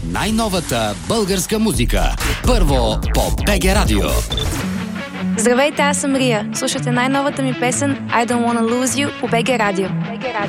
най-новата българска музика. Първо по БГ Радио. Здравейте, аз съм Рия. Слушате най-новата ми песен I Don't Wanna Lose You по БГ Радио.